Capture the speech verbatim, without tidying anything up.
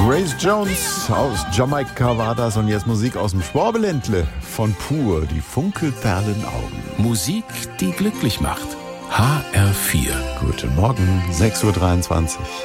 Grace Jones aus Jamaika war das und jetzt Musik aus dem Schwabeländle von Pur, die Funkelperlenaugen. Musik, die glücklich macht. H R vier. Guten Morgen, sechs Uhr dreiundzwanzig.